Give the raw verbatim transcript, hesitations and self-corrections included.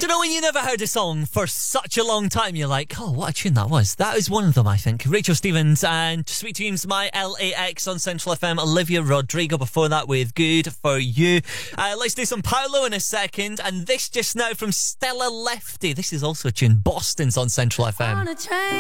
Don't know when you never heard a song for such a long time, you're like, oh, what a tune that was. That is one of them, I think. Rachel Stevens and Sweet Dreams, My L A X on Central F M. Olivia Rodrigo before that with Good For You. Uh, let's do some Paolo in a second. And this just now from Stella Lefty. This is also a tune. Boston's on Central F M. On a train.